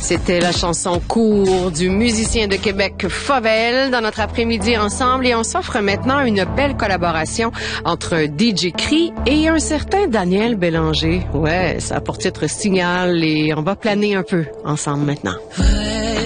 C'était la chanson Cours du musicien de Québec Favel dans notre après-midi ensemble et on s'offre maintenant une belle collaboration entre un DJ Cree et un certain Daniel Bélanger. Ouais, ça a pour titre Signal et on va planer un peu ensemble maintenant. Ouais.